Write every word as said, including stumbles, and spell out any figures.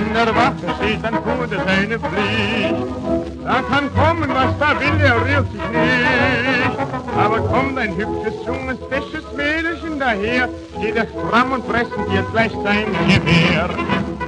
Wenn der Waffen steht, dann tut es eine Pflicht. Da kann kommen, was da will, er rührt sich nicht. Aber kommt ein hübsches, junges, fesches Mädelchen daher, geht er stramm und fressen dir gleich sein Gewehr.